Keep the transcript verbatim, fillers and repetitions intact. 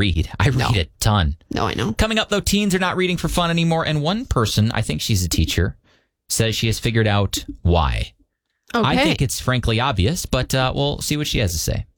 read. I read No. a ton. No, I know. Coming up, though, teens are not reading for fun anymore. And one person, I think she's a teacher, says she has figured out why. Okay. I think it's frankly obvious, but uh, we'll see what she has to say.